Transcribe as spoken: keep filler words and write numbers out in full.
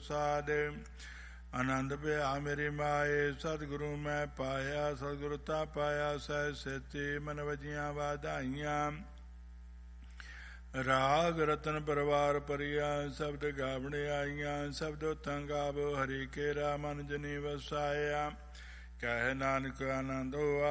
ਪ੍ਰਸਾਦ। ਆਨੰਦ ਪਿਆ ਮੇਰੀ ਮਾਏ ਸਤਿਗੁਰੂ ਮੈਂ ਪਾਇਆ, ਸਤਿਗੁਰੂ ਤਾ ਪਾਇਆ ਸਹਿ ਸੇਤੀ ਮਨ ਵਜੀਆਂ ਵਾਧਾਈਆਂ। ਰਾਗ ਰਤਨ ਪਰਿਵਾਰ ਪਰਿਆ ਸ਼ਬਦ ਗਾਵਣ ਆਈਆਂ, ਸ਼ਬਦ ਉਥਾਂ ਗਾਵੋ ਹਰੀ ਕੇਰਾ ਮਨ ਜਨੀ ਵਸਾਇਆ। ਕਹਿ ਨਾਨਕ ਆਨੰਦ ਹੋਆ